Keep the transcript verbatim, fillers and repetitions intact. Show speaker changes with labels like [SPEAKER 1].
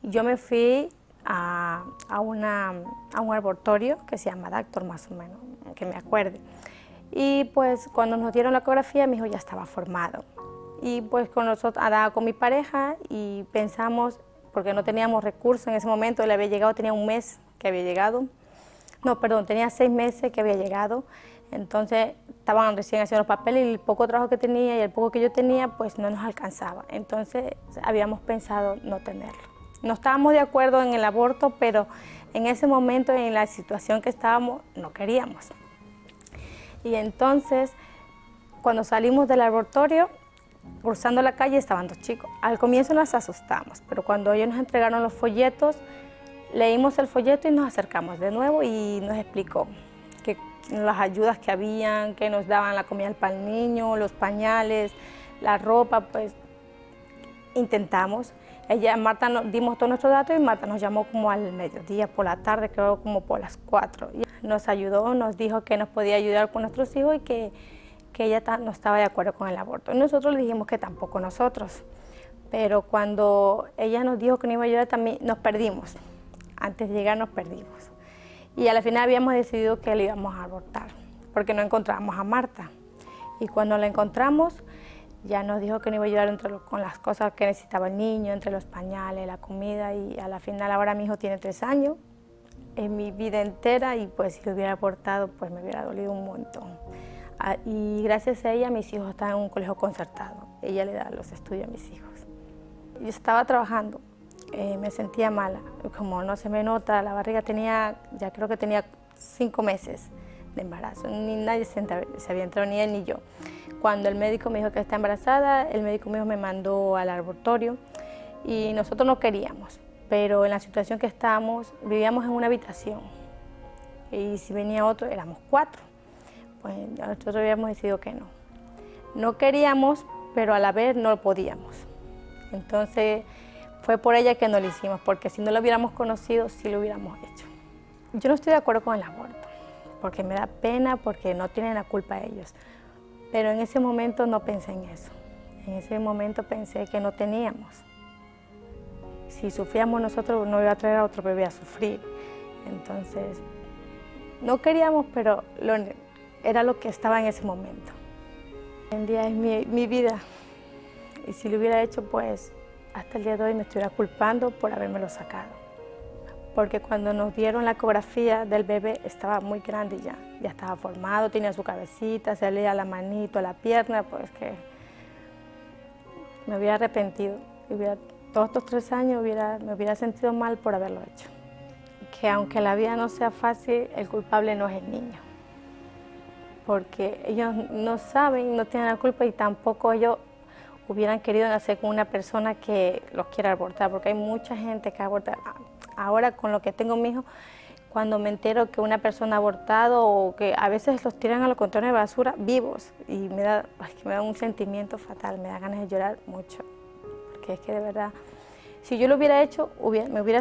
[SPEAKER 1] Yo me fui a, a, una, a un abortorio que se llama Doctor, más o menos, que me acuerde. Y pues cuando nos dieron la ecografía, mi hijo ya estaba formado. Y pues con nosotros, andaba con mi pareja y pensamos, porque no teníamos recursos en ese momento, él había llegado, tenía un mes que había llegado. No, perdón, tenía seis meses que había llegado. Entonces estaban recién haciendo los papeles y el poco trabajo que tenía y el poco que yo tenía, pues no nos alcanzaba. Entonces habíamos pensado no tenerlo. No estábamos de acuerdo en el aborto, pero en ese momento, en la situación que estábamos, no queríamos. Y entonces, cuando salimos del laboratorio, cruzando la calle estaban dos chicos. Al comienzo nos asustamos, pero cuando ellos nos entregaron los folletos, leímos el folleto y nos acercamos de nuevo y nos explicó que las ayudas que habían, que nos daban la comida para el niño, los pañales, la ropa, pues intentamos. Ella, Marta, nos dimos todos nuestros datos y Marta nos llamó como al mediodía, por la tarde, creo como por las cuatro. Y nos ayudó, nos dijo que nos podía ayudar con nuestros hijos y que, que ella no estaba de acuerdo con el aborto. Y nosotros le dijimos que tampoco nosotros. Pero cuando ella nos dijo que nos iba a ayudar, también nos perdimos. Antes de llegar nos perdimos. Y a la final habíamos decidido que le íbamos a abortar, porque no encontrábamos a Marta. Y cuando la encontramos, ya nos dijo que nos iba a ayudar entre lo, con las cosas que necesitaba el niño, entre los pañales, la comida, y a la final ahora mi hijo tiene tres años, es mi vida entera, y pues si lo hubiera abortado, pues me hubiera dolido un montón. Ah, y gracias a ella mis hijos están en un colegio concertado, ella le da los estudios a mis hijos. Yo estaba trabajando, eh, me sentía mala, como no se me nota, la barriga tenía, ya creo que tenía cinco meses de embarazo, ni nadie se, se había entrado, ni él ni yo. Cuando el médico me dijo que está embarazada, el médico mío me mandó al laboratorio y nosotros no queríamos, pero en la situación que estábamos, vivíamos en una habitación y si venía otro, éramos cuatro, pues nosotros habíamos decidido que no. No queríamos, pero a la vez no podíamos. Entonces fue por ella que no lo hicimos, porque si no lo hubiéramos conocido, sí lo hubiéramos hecho. Yo no estoy de acuerdo con el aborto, porque me da pena, porque no tienen la culpa ellos. Pero en ese momento no pensé en eso. En ese momento pensé que no teníamos. Si sufríamos nosotros, no iba a traer a otro bebé a sufrir. Entonces, no queríamos, pero lo, era lo que estaba en ese momento. Hoy en día es mi, mi vida. Y si lo hubiera hecho, pues, hasta el día de hoy me estuviera culpando por habérmelo sacado. Porque cuando nos dieron la ecografía del bebé estaba muy grande ya, ya estaba formado, tenía su cabecita, se leía la manito, la pierna, pues que me hubiera arrepentido. Hubiera, todos estos tres años hubiera, me hubiera sentido mal por haberlo hecho. Que aunque la vida no sea fácil, el culpable no es el niño. Porque ellos no saben, no tienen la culpa y tampoco ellos hubieran querido nacer con una persona que los quiera abortar, porque hay mucha gente que aborta. Ahora con lo que tengo mi hijo, cuando me entero que una persona ha abortado o que a veces los tiran a los contenedores de basura vivos y me da, ay, que me da un sentimiento fatal, me da ganas de llorar mucho, porque es que de verdad, si yo lo hubiera hecho, hubiera, me hubiera